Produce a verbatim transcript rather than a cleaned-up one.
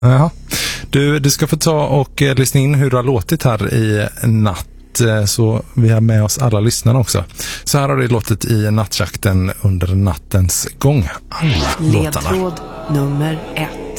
Jaha. Du, du ska få ta och eh, lyssna in hur det har låtit här i natt, eh, så vi har med oss alla lyssnare också. Så här har det låtit i nattjakten under nattens gång. Alla låtarna. Ledtråd nummer ett.